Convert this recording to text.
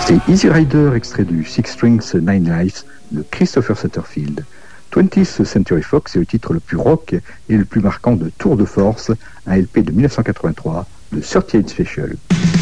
C'est Easy Rider, extrait du Six Strings Nine Lives de Christopher Sutterfield. 20th Century Fox est le titre le plus rock et le plus marquant de Tour de Force, un LP de 1983 de 38 Special.